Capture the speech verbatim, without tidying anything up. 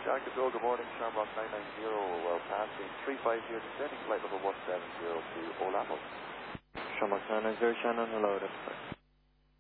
John Control, good morning. Shamrock nine nine zero, well passing three five zero, descending flight level one seven zero to Old Apple. Shamrock nine nine zero, Shannon, hello, that's fine.